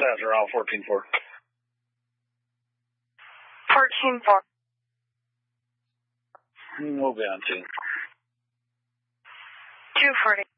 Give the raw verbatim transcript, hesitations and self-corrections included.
Dispatcher, aisle fourteen four. fourteen four. We'll be on two. two forty.